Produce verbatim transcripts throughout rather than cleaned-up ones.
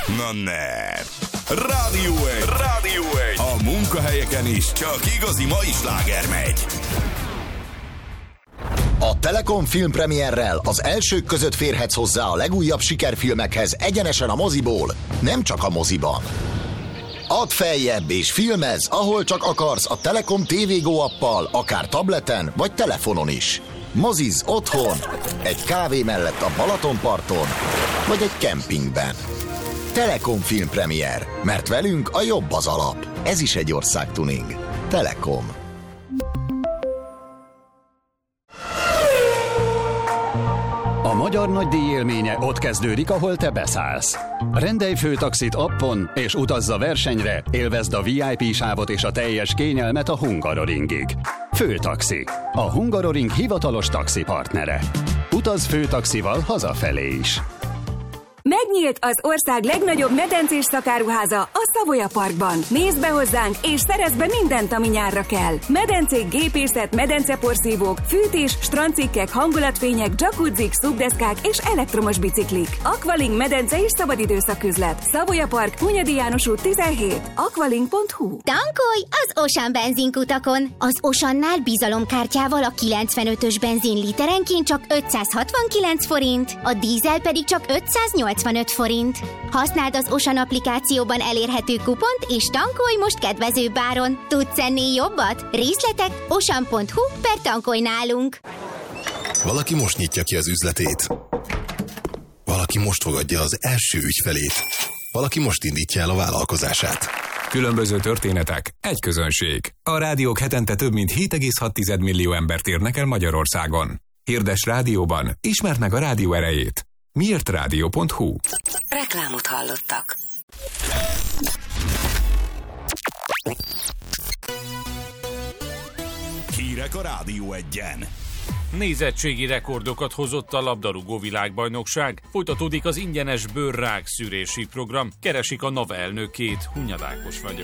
Na ne! Rádió egy! Rádió egy! A munkahelyeken is csak igazi mai sláger megy! A Telekom filmpremierrel az elsők között férhetsz hozzá a legújabb sikerfilmekhez egyenesen a moziból, nem csak a moziban. Add feljebb és filmezz, ahol csak akarsz a Telekom té vé Go appal, akár tableten vagy telefonon is. Moziz otthon, egy kávé mellett a Balatonparton, vagy egy kempingben. Telekom filmpremier, mert velünk a jobb az alap. Ez is egy országtuning. Telekom. A magyar nagydíj élménye ott kezdődik, ahol te beszállsz. Rendelj főtaxit appon, és utazz a versenyre, élvezd a vé i pé sávot és a teljes kényelmet a Hungaroringig. Főtaxi. A Hungaroring hivatalos taxipartnere. Utazz főtaxival hazafelé is. Megnyílt az ország legnagyobb medencés szakáruháza a Savoya Parkban. Nézd be hozzánk, és szerezd be mindent, ami nyárra kell. Medencék, gépészet, medenceporszívók, fűtés, strandcikkek, hangulatfények, jacuzzik, szubdeszkák és elektromos biciklik. Aqualink medence és szabadidőszaküzlet. Savoya Park, Hunyadi János út tizenhét. aqualink pont hu. Tankolj az Ocean benzinkutakon! Az Oceannál bizalomkártyával a kilencvenötös benzin literenként csak ötszázhatvankilenc forint, a dízel pedig csak ötszáznyolcvanöt forint. Használd az Ocean applikációban elérhető kupont, és tankolj most kedvezőbb áron. Tudsz ennél jobbat? Részletek ocean pont hu per tankolj nálunk. Valaki most nyitja ki az üzletét. Valaki most fogadja az első ügyfelét. Valaki most indítja el a vállalkozását. Különböző történetek, egy közönség. A rádiók hetente több mint hét egész hat millió embert érnek el Magyarországon. Hirdes rádióban, ismerd meg a rádió erejét. miért rádió pont hu. Reklámot hallottak. Hírek a Rádió Egyen. Nézettségi rekordokat hozott a labdarúgó világbajnokság. Folytatódik az ingyenes bőrrák szűrési program. Keresik a NAV elnökét. Hunyad Ákos vagyok.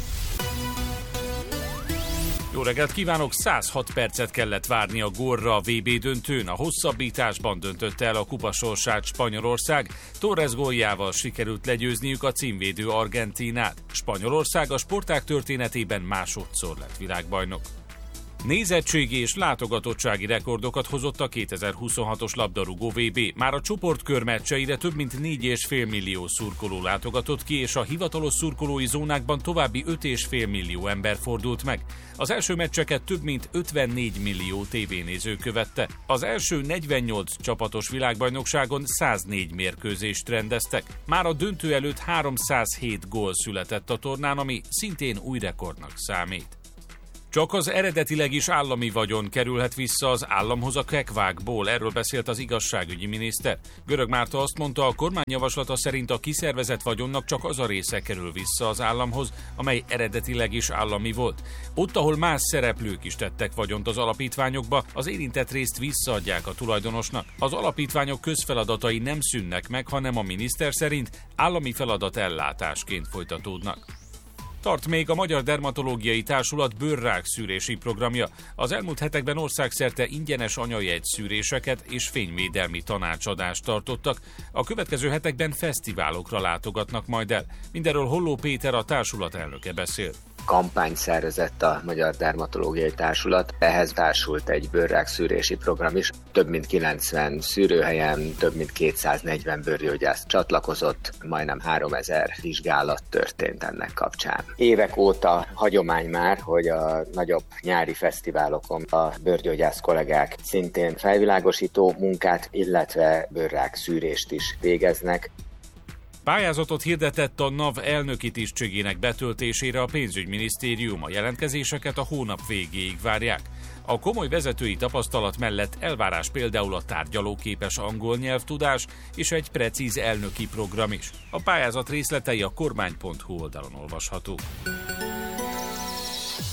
Jó reggelt kívánok! száz hat percet kellett várni a gólra a vé bé döntőn. A hosszabbításban döntötte el a kupa sorsát Spanyolország. Torres góljával sikerült legyőzniük a címvédő Argentínát. Spanyolország a sportág történetében másodszor lett világbajnok. Nézettségi és látogatottsági rekordokat hozott a kétezer-huszonhatos labdarúgó vé bé. Már a csoportkör meccseire több mint négy egész öt millió szurkoló látogatott ki, és a hivatalos szurkolói zónákban további öt egész öt millió ember fordult meg. Az első meccseket több mint ötvennégy millió tévénéző követte. Az első negyvennyolc csapatos világbajnokságon száznégy mérkőzést rendeztek. Már a döntő előtt háromszázhét gól született a tornán, ami szintén új rekordnak számít. Csak az eredetileg is állami vagyon kerülhet vissza az államhoz a kekvákból, erről beszélt az igazságügyi miniszter. Görög Márta azt mondta, a kormány javaslata szerint a kiszervezett vagyonnak csak az a része kerül vissza az államhoz, amely eredetileg is állami volt. Ott, ahol más szereplők is tettek vagyont az alapítványokba, az érintett részt visszaadják a tulajdonosnak. Az alapítványok közfeladatai nem szűnnek meg, hanem a miniszter szerint állami feladat ellátásként folytatódnak. Tart még a Magyar Dermatológiai Társulat bőrrák szűrési programja. Az elmúlt hetekben országszerte ingyenes anyajegy szűréseket és fényvédelmi tanácsadást tartottak. A következő hetekben fesztiválokra látogatnak majd el. Mindenről Holló Péter, a társulat elnöke beszél. Kampányt szervezett a Magyar Dermatológiai Társulat. Ehhez társult egy bőrrákszűrési program is. Több mint kilencven szűrőhelyen, több mint kétszáznegyven bőrgyógyász csatlakozott, majdnem háromezer vizsgálat történt ennek kapcsán. Évek óta hagyomány már, hogy a nagyobb nyári fesztiválokon a bőrgyógyász kollégák szintén felvilágosító munkát, illetve bőrrákszűrést is végeznek. Pályázatot hirdetett a NAV elnöki tisztségének betöltésére a pénzügyminisztérium. A jelentkezéseket a hónap végéig várják. A komoly vezetői tapasztalat mellett elvárás például a tárgyalóképes angol nyelvtudás és egy precíz elnöki program is. A pályázat részletei a kormány pont hu oldalon olvashatók.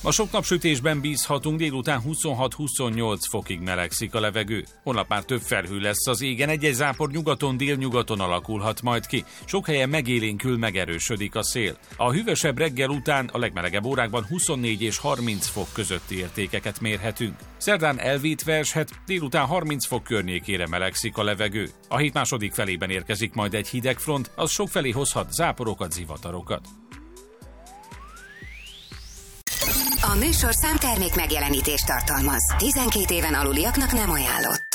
Ma sok napsütésben bízhatunk, délután huszonhat-huszonnyolc fokig melegszik a levegő. Holnap már több felhő lesz az égen, egy-egy zápor nyugaton, délnyugaton alakulhat majd ki. Sok helyen megélénkül, megerősödik a szél. A hűvösebb reggel után a legmelegebb órákban huszonnégy és harminc fok közötti értékeket mérhetünk. Szerdán elvétve eshet, délután harminc fok környékére melegszik a levegő. A hét második felében érkezik majd egy hideg front, az sokfelé hozhat záporokat, zivatarokat. A műsorszám termék megjelenítést tartalmaz. tizenkét éven aluliaknak nem ajánlott.